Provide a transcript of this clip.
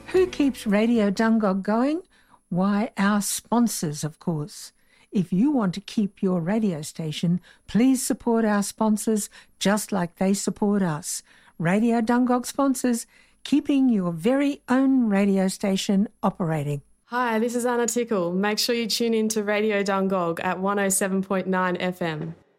Who keeps Radio Dungog going? Why, our sponsors, of course. If you want to keep your radio station, please support our sponsors just like they support us. Radio Dungog sponsors, keeping your very own radio station operating. Hi, this is Anna Tickle. Make sure you tune in to Radio Dungog at 107.9 FM.